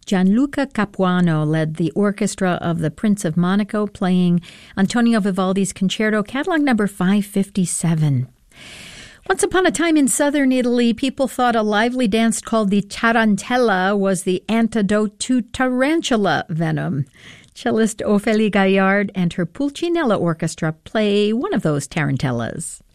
Gianluca Capuano led the orchestra of the Prince of Monaco playing Antonio Vivaldi's Concerto, catalog number 557. Once upon a time in southern Italy, people thought a lively dance called the tarantella was the antidote to tarantula venom. Cellist Ophélie Gaillard and her Pulcinella Orchestra play one of those tarantellas.